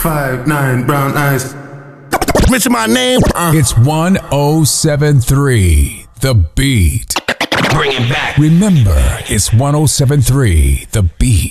5'9", brown eyes. Mention my name. It's 1073, The Beat. Bring it back. Remember, it's 1073, The Beat.